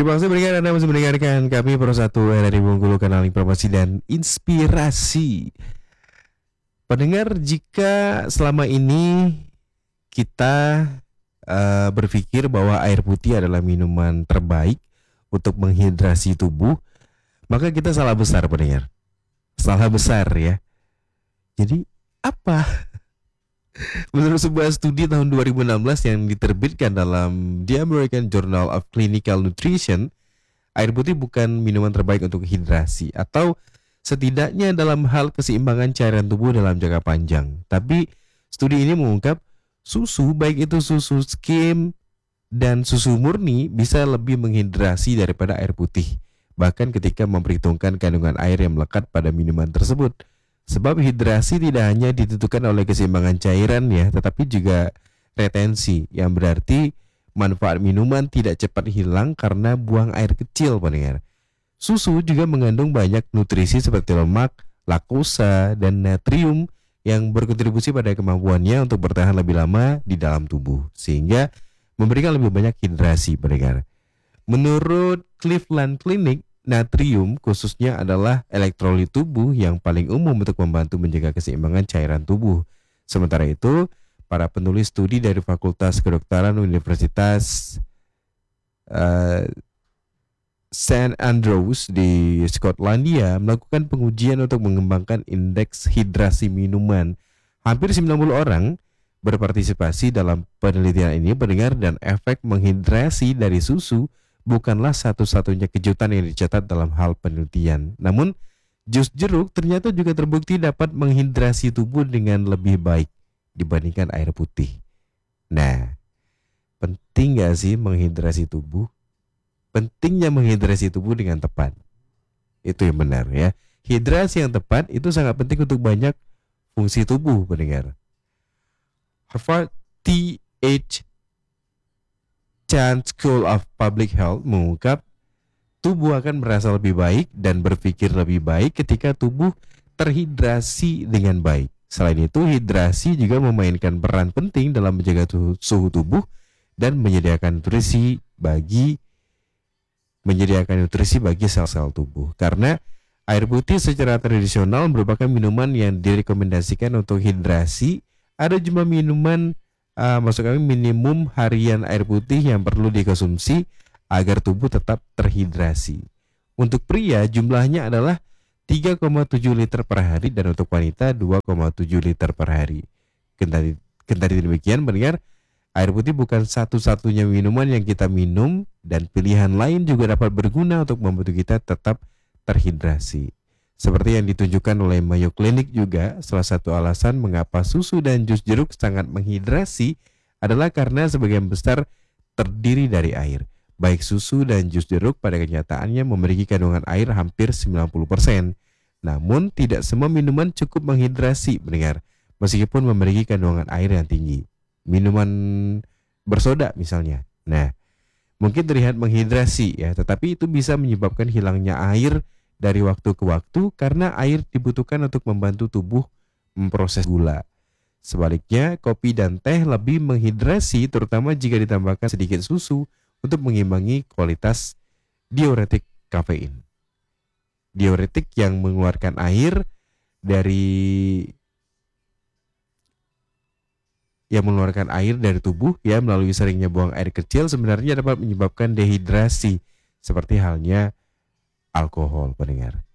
Terima kasih pendengar, Anda masih mendengarkan kami Pro 1 RRI Bengkulu, kanal informasi dan inspirasi. Pendengar, jika selama ini kita berpikir bahwa air putih adalah minuman terbaik untuk menghidrasi tubuh, maka kita salah besar pendengar. Salah besar ya. Jadi apa? Menurut sebuah studi tahun 2016 yang diterbitkan dalam The American Journal of Clinical Nutrition, air putih bukan minuman terbaik untuk hidrasi atau setidaknya dalam hal keseimbangan cairan tubuh dalam jangka panjang. Tapi studi ini mengungkap susu, baik itu susu skim dan susu murni, bisa lebih menghidrasi daripada air putih, bahkan ketika memperhitungkan kandungan air yang melekat pada minuman tersebut. Sebab hidrasi tidak hanya ditentukan oleh keseimbangan cairan ya, tetapi juga retensi, yang berarti manfaat minuman tidak cepat hilang karena buang air kecil pendengar. Susu juga mengandung banyak nutrisi seperti lemak, laktosa, dan natrium yang berkontribusi pada kemampuannya untuk bertahan lebih lama di dalam tubuh, sehingga memberikan lebih banyak hidrasi pendengar. Menurut Cleveland Clinic, natrium khususnya adalah elektrolit tubuh yang paling umum untuk membantu menjaga keseimbangan cairan tubuh. Sementara itu, para penulis studi dari Fakultas Kedokteran Universitas St. Andrews di Skotlandia melakukan pengujian untuk mengembangkan indeks hidrasi minuman. Hampir 90 orang berpartisipasi dalam penelitian ini pendengar, dan efek menghidrasi dari susu bukanlah satu-satunya kejutan yang dicatat dalam hal penelitian. Namun, jus jeruk ternyata juga terbukti dapat menghidrasi tubuh dengan lebih baik dibandingkan air putih. Nah, penting gak sih menghidrasi tubuh? Pentingnya menghidrasi tubuh dengan tepat. Itu yang benar ya. Hidrasi yang tepat itu sangat penting untuk banyak fungsi tubuh pendengar. Harvard T.H. Chan School of Public Health mengungkap tubuh akan merasa lebih baik dan berpikir lebih baik ketika tubuh terhidrasi dengan baik. Selain itu, hidrasi juga memainkan peran penting dalam menjaga suhu tubuh dan menyediakan nutrisi bagi sel-sel tubuh. Karena air putih secara tradisional merupakan minuman yang direkomendasikan untuk hidrasi, ada jumlah minuman maksud kami minimum harian air putih yang perlu dikonsumsi agar tubuh tetap terhidrasi. Untuk pria jumlahnya adalah 3,7 liter per hari dan untuk wanita 2,7 liter per hari. Kendati demikian mendengar, air putih bukan satu-satunya minuman yang kita minum, dan pilihan lain juga dapat berguna untuk membantu kita tetap terhidrasi. Seperti yang ditunjukkan oleh Mayo Clinic juga, salah satu alasan mengapa susu dan jus jeruk sangat menghidrasi adalah karena sebagian besar terdiri dari air. Baik susu dan jus jeruk pada kenyataannya memiliki kandungan air hampir 90%. Namun tidak semua minuman cukup menghidrasi pendengar, meskipun memiliki kandungan air yang tinggi. Minuman bersoda misalnya, nah mungkin terlihat menghidrasi ya, tetapi itu bisa menyebabkan hilangnya air dari waktu ke waktu karena air dibutuhkan untuk membantu tubuh memproses gula. Sebaliknya, kopi dan teh lebih menghidrasi terutama jika ditambahkan sedikit susu untuk mengimbangi kualitas diuretik kafein. Diuretik yang mengeluarkan air dari tubuh ya melalui seringnya buang air kecil sebenarnya dapat menyebabkan dehidrasi seperti halnya alkohol pendengar.